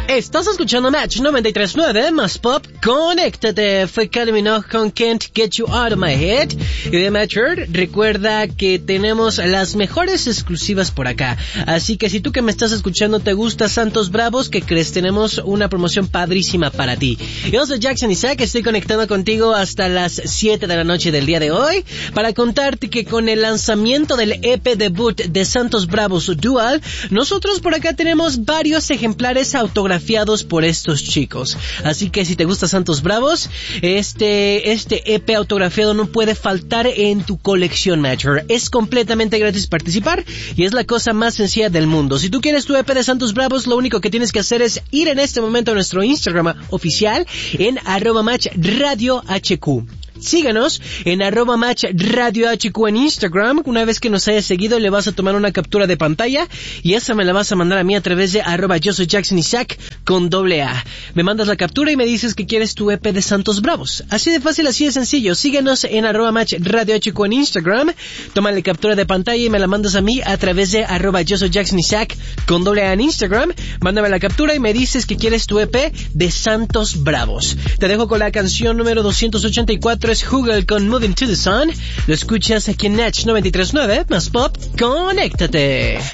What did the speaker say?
Estás escuchando Match 93.9 más pop. Conéctate. Fue Kylie Minogue con Can't Get You Out of My Head. Y de Matcher, recuerda que tenemos las mejores exclusivas por acá. Así que si tú que me estás escuchando te gusta Santos Bravos, ¿qué crees? Tenemos una promoción padrísima para ti. Yo soy Jackson Isaac, estoy conectado contigo hasta las 7 de la noche del día de hoy para contarte que con el lanzamiento del EP debut de Santos Bravos Dual, nosotros por acá tenemos varios ejemplares autografiados por estos chicos. Así que si te gusta Santos Bravos, este EP autografiado no puede faltar en tu colección, Matcher. Es completamente gratis participar y es la cosa más sencilla del mundo. Si tú quieres tu EP de Santos Bravos, lo único que tienes que hacer es ir en este momento a nuestro Instagram oficial en @matchradiohq. Síganos en @matchradiohq en Instagram. Una vez que nos hayas seguido, le vas a tomar una captura de pantalla y esa me la vas a mandar a mí a través de @yo soy Jackson Isaac con AA. Me mandas la captura y me dices que quieres tu EP de Santos Bravos. Así de fácil, así de sencillo. Síguenos en @matchradiohq en Instagram. Tómale captura de pantalla y me la mandas a mí a través de @yo soy Jackson Isaac con AA en Instagram. Mándame la captura y me dices que quieres tu EP de Santos Bravos. Te dejo con la canción número 284. Es Google con Moving to the Sun. Lo escuchas aquí en Natch 93.9 más pop. Conéctate.